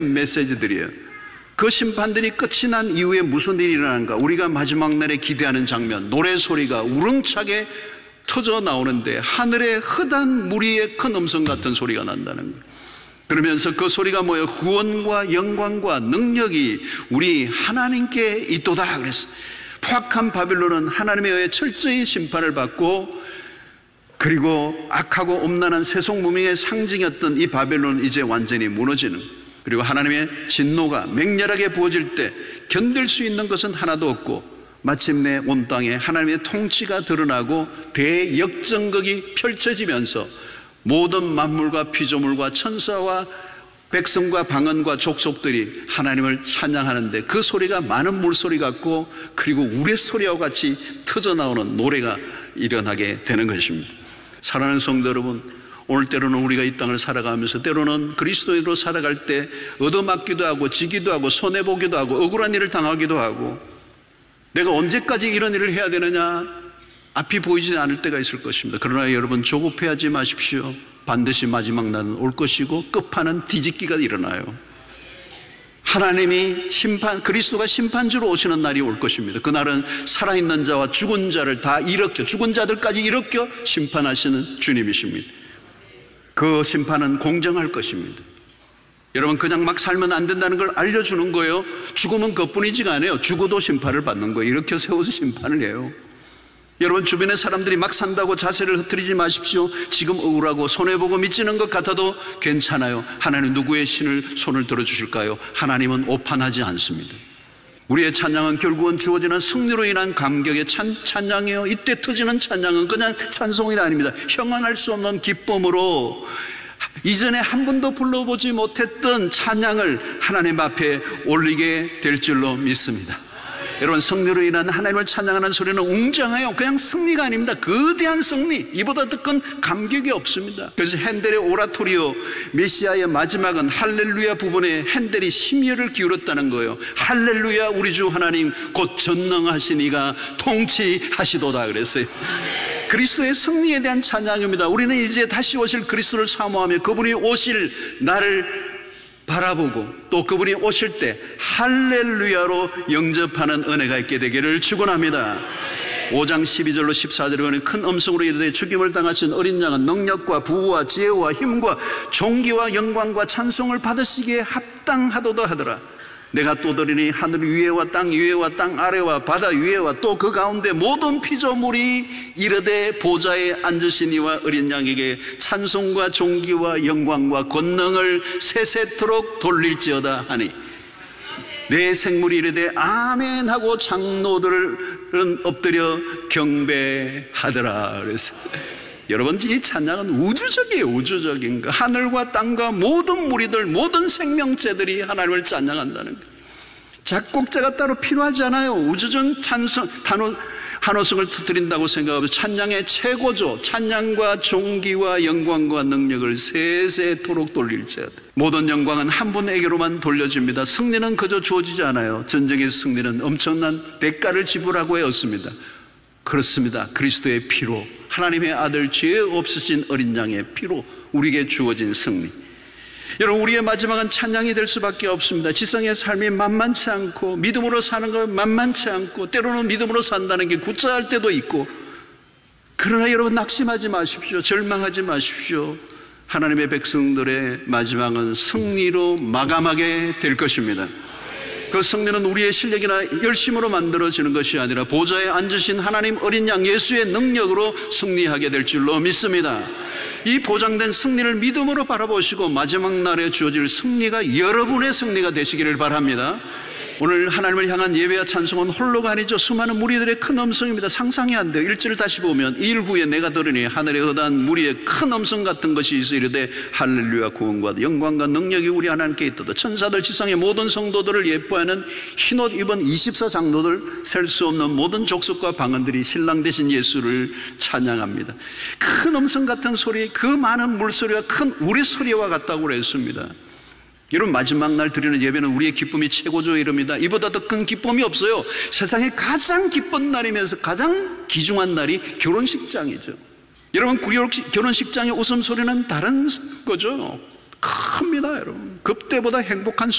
메시지들이에요. 그 심판들이 끝이 난 이후에 무슨 일이 일어나는가? 우리가 마지막 날에 기대하는 장면, 노래소리가 우렁차게 터져 나오는데 하늘의 흐단 무리의 큰 음성 같은 소리가 난다는 거예요. 그러면서 그 소리가 뭐예요? 구원과 영광과 능력이 우리 하나님께 있도다 그랬어요. 포악한 바빌론은 하나님에 의해 철저히 심판을 받고, 그리고 악하고 음란한 세속무명의 상징이었던 이 바벨론은 이제 완전히 무너지는 거예요. 그리고 하나님의 진노가 맹렬하게 부어질 때 견딜 수 있는 것은 하나도 없고, 마침내 온 땅에 하나님의 통치가 드러나고 대역전극이 펼쳐지면서 모든 만물과 피조물과 천사와 백성과 방언과 족속들이 하나님을 찬양하는데, 그 소리가 많은 물소리 같고, 그리고 우레 소리와 같이 터져나오는 노래가 일어나게 되는 것입니다. 사랑하는 성도 여러분, 오늘 때로는 우리가 이 땅을 살아가면서 때로는 그리스도인으로 살아갈 때 얻어맞기도 하고 지기도 하고 손해보기도 하고 억울한 일을 당하기도 하고, 내가 언제까지 이런 일을 해야 되느냐, 앞이 보이지 않을 때가 있을 것입니다. 그러나 여러분, 조급해하지 마십시오. 반드시 마지막 날은 올 것이고 끝판은 뒤집기가 일어나요. 하나님이 그리스도가 심판주로 오시는 날이 올 것입니다. 그날은 살아있는 자와 죽은 자를 다 일으켜, 죽은 자들까지 일으켜 심판하시는 주님이십니다. 그 심판은 공정할 것입니다. 여러분, 그냥 막 살면 안 된다는 걸 알려주는 거예요. 죽으면 그것뿐이지가 않아요. 죽어도 심판을 받는 거예요. 이렇게 세워서 심판을 해요. 여러분, 주변의 사람들이 막 산다고 자세를 흐트리지 마십시오. 지금 억울하고 손해보고 미치는 것 같아도 괜찮아요. 하나님 누구의 손을 들어주실까요? 하나님은 오판하지 않습니다. 우리의 찬양은 결국은 주어지는 승리로 인한 감격의 찬양이에요. 이때 터지는 찬양은 그냥 찬송이 아닙니다. 형언할 수 없는 기쁨으로 이전에 한 번도 불러보지 못했던 찬양을 하나님 앞에 올리게 될 줄로 믿습니다. 여러분, 승리로 인한 하나님을 찬양하는 소리는 웅장해요. 그냥 승리가 아닙니다. 거대한 승리, 이보다 더 큰 감격이 없습니다. 그래서 핸델의 오라토리오 메시아의 마지막은 할렐루야 부분에 핸델이 심혈을 기울였다는 거예요. 할렐루야, 우리 주 하나님 곧 전능하신 이가 통치하시도다 그랬어요. 그리스도의 승리에 대한 찬양입니다. 우리는 이제 다시 오실 그리스도를 사모하며 그분이 오실 날을 바라보고, 또 그분이 오실 때 할렐루야로 영접하는 은혜가 있게 되기를 축원합니다. 5장 12절로 14절에 보면 큰 음성으로 이르되 죽임을 당하신 어린 양은 능력과 부와 지혜와 힘과 존귀와 영광과 찬송을 받으시기에 합당하도다 하더라. 내가 또 들으니 하늘 위에와 땅 위에와 땅 아래와 바다 위에와 또 그 가운데 모든 피조물이 이르되 보좌에 앉으신 이와 어린 양에게 찬송과 존귀와 영광과 권능을 세세토록 돌릴지어다 하니, 내 생물이 이르되 아멘 하고 장로들은 엎드려 경배하더라 그래서, 여러분, 이 찬양은 우주적이에요. 우주적인 거. 하늘과 땅과 모든 무리들, 모든 생명체들이 하나님을 찬양한다는 거예요. 작곡자가 따로 필요하지 않아요. 우주적 찬송, 한호성을 터뜨린다고 생각하면서 찬양의 최고조, 찬양과 존귀와 영광과 능력을 세세토록 돌릴지어다. 모든 영광은 한 분에게로만 돌려집니다. 승리는 그저 주어지지 않아요. 전쟁의 승리는 엄청난 대가를 지불하고 얻습니다. 그렇습니다. 그리스도의 피로, 하나님의 아들 죄 없으신 어린 양의 피로 우리에게 주어진 승리. 여러분, 우리의 마지막은 찬양이 될 수밖에 없습니다. 지성의 삶이 만만치 않고, 믿음으로 사는 건 만만치 않고, 때로는 믿음으로 산다는 게 구차할 때도 있고, 그러나 여러분, 낙심하지 마십시오. 절망하지 마십시오. 하나님의 백성들의 마지막은 승리로 마감하게 될 것입니다. 그 승리는 우리의 실력이나 열심으로 만들어지는 것이 아니라 보좌에 앉으신 하나님 어린 양 예수의 능력으로 승리하게 될 줄로 믿습니다. 이 보장된 승리를 믿음으로 바라보시고 마지막 날에 주어질 승리가 여러분의 승리가 되시기를 바랍니다. 오늘 하나님을 향한 예배와 찬송은 홀로가 아니죠. 수많은 무리들의 큰 음성입니다. 상상이 안 돼요. 1절을 다시 보면 2일 후에 내가 들으니 하늘에 허다한 무리의 큰 음성 같은 것이 있어 이르되 할렐루야, 구원과 영광과 능력이 우리 하나님께 있도다. 천사들, 지상의 모든 성도들을 예뻐하는 흰옷 입은 24장로들, 셀 수 없는 모든 족속과 방언들이 신랑 되신 예수를 찬양합니다. 큰 음성 같은 소리, 그 많은 물소리와 큰 우리 소리와 같다고 그랬습니다. 여러분, 마지막 날 드리는 예배는 우리의 기쁨이 최고조에 이릅니다. 이보다 더 큰 기쁨이 없어요. 세상에 가장 기쁜 날이면서 가장 귀중한 날이 결혼식장이죠. 여러분, 결혼식장의 웃음소리는 다른 거죠. 큽니다, 여러분. 그때보다 행복한